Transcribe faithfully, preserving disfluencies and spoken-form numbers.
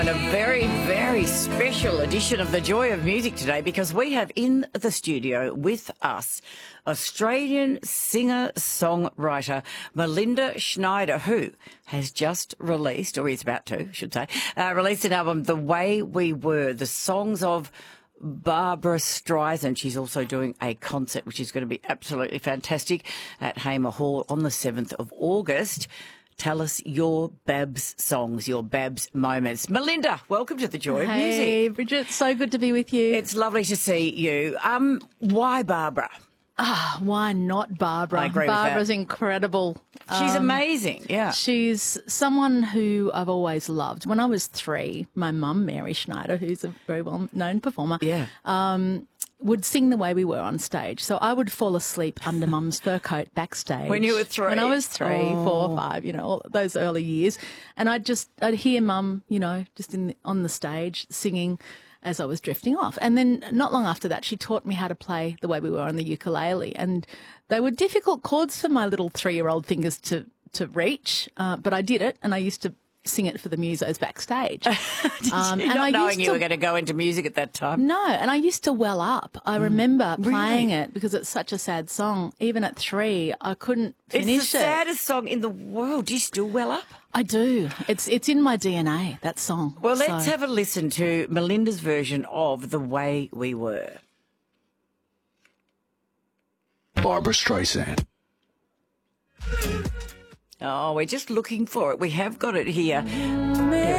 And a very, very special edition of The Joy of Music today, because we have in the studio with us Australian singer-songwriter Melinda Schneider, who has just released, or is about to, I should say, uh, released an album, The Way We Were, the songs of Barbra Streisand. She's also doing a concert, which is going to be absolutely fantastic, at Hamer Hall on the seventh of August. Tell us your Babs songs, your Babs moments. Melinda, welcome to The Joy of hey, Music. Hey, Bridget, so good to be with you. It's lovely to see you. Um, why Barbra? Ah, why not Barbra? I agree Barbara's with that. incredible. She's Um, amazing, yeah. She's someone who I've always loved. When I was three, my mum, Mary Schneider, who's a very well-known performer, Yeah. um, would sing The Way We Were on stage. So I would fall asleep under mum's fur coat backstage. When you were three? When I was three, Oh. four, five, you know, all those early years. And I'd just, I'd hear mum, you know, just in the, on the stage singing as I was drifting off. And then not long after that, she taught me how to play The Way We Were on the ukulele. And they were difficult chords for my little three-year-old fingers to, to reach, uh, but I did it, and I used to sing it for the musos backstage. Did Um, you, and not I knowing used you to- were going to go into music at that time? No, and I used to well up. I remember Really? playing it because it's such a sad song. Even at three, I couldn't It's finish the it. saddest song in the world. Do you still well up? I do. It's it's in my D N A, that song. Well, let's So- have a listen to Melinda's version of The Way We Were. Barbra Streisand. Oh, we're just looking for it. We have got it here. Here